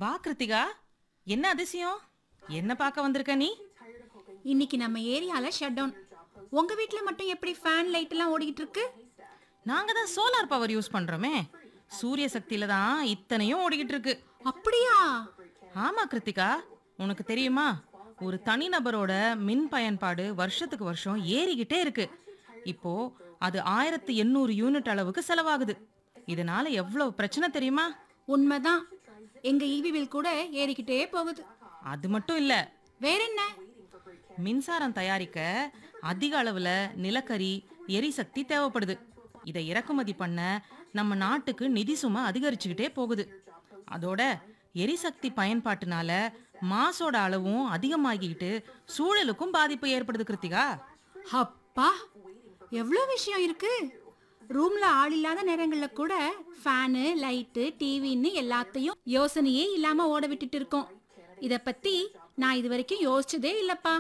வா கிருத்திகா, என்ன அதிசயம்? என்ன பார்க்க வந்திருக்க நீ? இன்னைக்கு நம்ம ஏரியால ஷட் டவுன். உங்க வீட்ல மட்டும் எப்படி ஃபேன் லைட் எல்லாம் ஓடிக்கிட்டு இருக்கு? நாங்க தான் சோலார் பவர் யூஸ் பண்றோமே. சூரிய சக்தியில தான் இத்தனையும் ஓடிக்கிட்டு இருக்கு. அப்படியா? ஆமா கிருத்திகா, உனக்கு தெரியுமா? ஒரு தனிநபரோட மின் பயன்பாடு வருஷத்துக்கு வருஷம் ஏறிக்கிட்டே இருக்கு. இப்போ அது 1800 யூனிட் அளவுக்கு செலவாகுது. இதனால எவ்வளவு பிரச்சனை தெரியுமா? உண்மைதான். எங்க ஈவி பில் கூட ஏறிக்கிட்டே போகுது. அது மட்டும் இல்ல, வேற என்ன? மின்சாரம் தயாரிக்க அதிக அளவுல நிலக்கரி, எரிசக்தி தேவைப்படுது. இதை இறக்குமதி பண்ண நம்ம நாட்டுக்கு நிதி சுமை அதிகரிச்சுக்கிட்டே போகுது. அதோட எரிசக்தி பயன்பாட்டுனால மாசோட அளவும் அதிகமாகிக்கிட்டு சூழலுக்கும் பாதிப்பு ஏற்படுது கிருத்திகா. அப்பா, எவ்வளோ விஷயம் இருக்கு. ரூம்ல ஆள் இல்லாத நேரங்கள்ல கூட ஃபேனு, லைட்டு, டிவின்னு எல்லாத்தையும் யோசனையே இல்லாம ஓட விட்டுட்டு இருக்கோம். இத பத்தி நான் இது வரைக்கும் யோசிச்சதே இல்லப்பா.